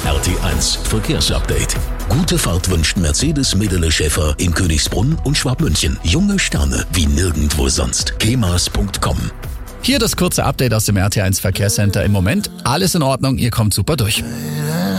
RT1 Verkehrsupdate. Gute Fahrt wünscht Mercedes Medele Schäfer in Königsbrunn und Schwabmünchen. Junge Sterne wie nirgendwo sonst. kemas.com. Hier das kurze Update aus dem RT1 Verkehrscenter. Im Moment alles in Ordnung, ihr kommt super durch.